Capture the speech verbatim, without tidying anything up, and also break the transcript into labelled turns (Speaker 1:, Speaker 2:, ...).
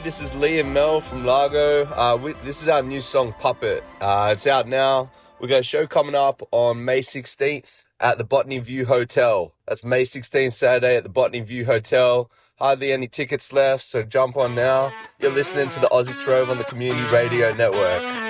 Speaker 1: This is Lee and Mel from Largo. Uh, we, this is our new song, Puppet. Uh, it's out now. We got a show coming up on May sixteenth at the Botany View Hotel. That's May sixteenth, Saturday at the Botany View Hotel. Hardly any tickets left, so jump on now. You're listening to the Aussie Trove on the Community Radio Network.